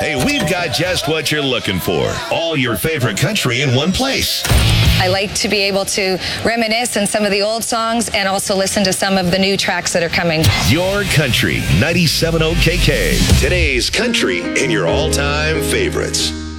Hey, we've got just what you're looking for. All your favorite country in one place. I like to be able to reminisce on some of the old songs and also listen to some of the new tracks that are coming. Your Country, 97.0 KK. Today's country and your all-time favorites.